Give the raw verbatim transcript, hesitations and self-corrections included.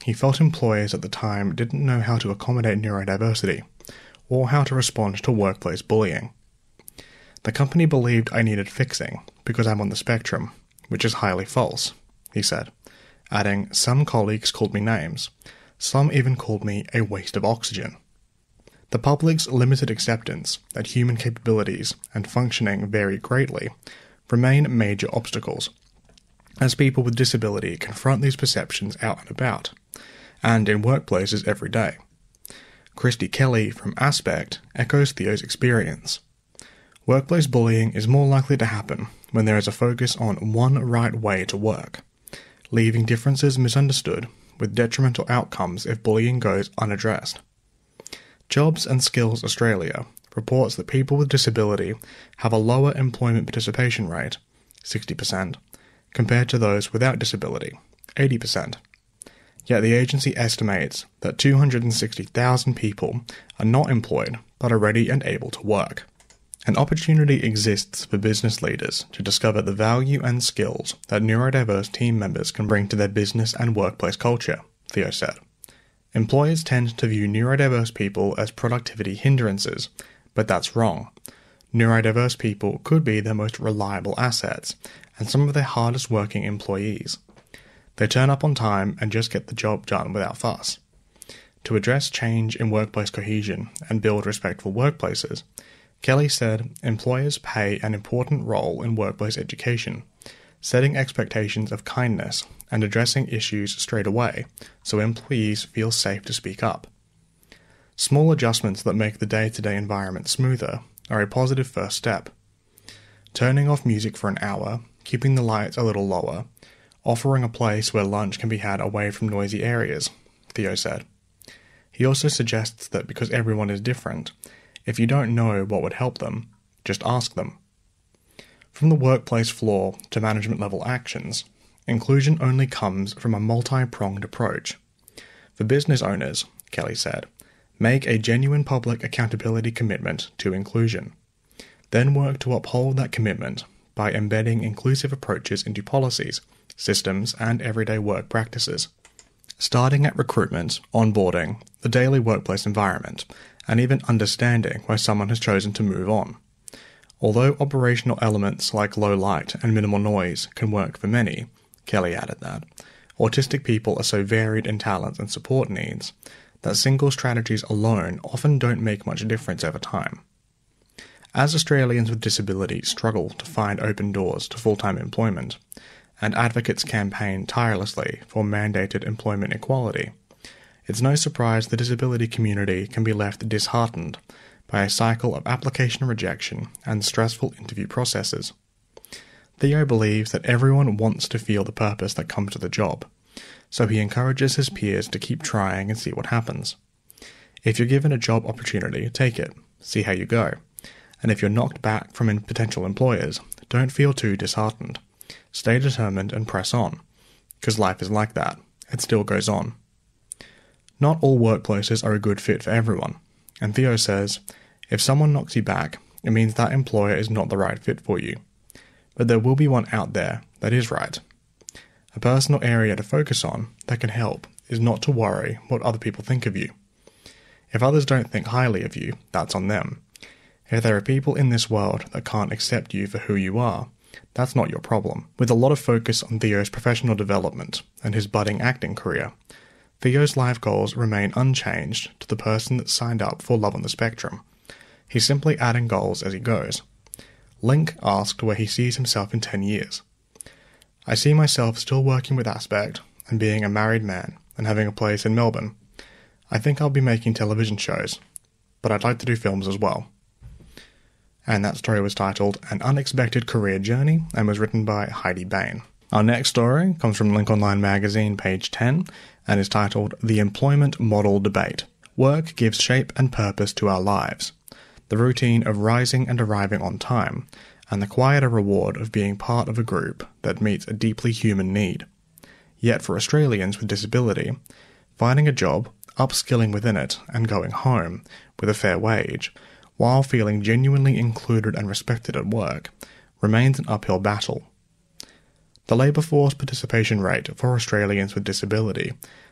he felt employers at the time didn't know how to accommodate neurodiversity, or how to respond to workplace bullying. The company believed I needed fixing because I'm on the spectrum, which is highly false, he said, adding, some colleagues called me names. Some even called me a waste of oxygen. The public's limited acceptance that human capabilities and functioning vary greatly remain major obstacles, as people with disability confront these perceptions out and about, and in workplaces every day. Christy Kelly from Aspect echoes Theo's experience. Workplace bullying is more likely to happen when there is a focus on one right way to work, leaving differences misunderstood with detrimental outcomes if bullying goes unaddressed. Jobs and Skills Australia reports that people with disability have a lower employment participation rate, sixty percent, compared to those without disability, eighty percent. Yet the agency estimates that two hundred sixty thousand people are not employed but are ready and able to work. An opportunity exists for business leaders to discover the value and skills that neurodiverse team members can bring to their business and workplace culture, Theo said. Employers tend to view neurodiverse people as productivity hindrances, but that's wrong. Neurodiverse people could be their most reliable assets and some of their hardest working employees. They turn up on time and just get the job done without fuss. To address change in workplace cohesion and build respectful workplaces, Kelly said employers play an important role in workplace education, setting expectations of kindness and addressing issues straight away so employees feel safe to speak up. Small adjustments that make the day-to-day environment smoother are a positive first step. Turning off music for an hour, keeping the lights a little lower, offering a place where lunch can be had away from noisy areas, Theo said. He also suggests that because everyone is different, if you don't know what would help them, just ask them. From the workplace floor to management-level actions, inclusion only comes from a multi-pronged approach. For business owners, Kelly said, make a genuine public accountability commitment to inclusion. Then work to uphold that commitment by embedding inclusive approaches into policies, systems, and everyday work practices. Starting at recruitment, onboarding, the daily workplace environment, and even understanding why someone has chosen to move on. Although operational elements like low light and minimal noise can work for many, Kelly added that, autistic people are so varied in talents and support needs that single strategies alone often don't make much difference over time. As Australians with disability struggle to find open doors to full-time employment, and advocates campaign tirelessly for mandated employment equality, it's no surprise the disability community can be left disheartened by a cycle of application rejection and stressful interview processes. Theo believes that everyone wants to feel the purpose that comes to the job, so he encourages his peers to keep trying and see what happens. If you're given a job opportunity, take it, see how you go, and if you're knocked back from potential employers, don't feel too disheartened. Stay determined and press on, because life is like that, it still goes on. Not all workplaces are a good fit for everyone, and Theo says, if someone knocks you back, it means that employer is not the right fit for you. But there will be one out there that is right. A personal area to focus on that can help is not to worry what other people think of you. If others don't think highly of you, that's on them. If there are people in this world that can't accept you for who you are, that's not your problem. With a lot of focus on Theo's professional development and his budding acting career, Theo's life goals remain unchanged to the person that signed up for Love on the Spectrum. He's simply adding goals as he goes. Link asked where he sees himself in ten years. I see myself still working with Aspect and being a married man and having a place in Melbourne. I think I'll be making television shows, but I'd like to do films as well. And that story was titled An Unexpected Career Journey and was written by Heidi Bain. Our next story comes from Link Online magazine, page ten, and is titled The Employment Model Debate. Work gives shape and purpose to our lives. The routine of rising and arriving on time, and the quieter reward of being part of a group that meets a deeply human need. Yet for Australians with disability, finding a job, upskilling within it, and going home with a fair wage, while feeling genuinely included and respected at work, remains an uphill battle. The labour force participation rate for Australians with disability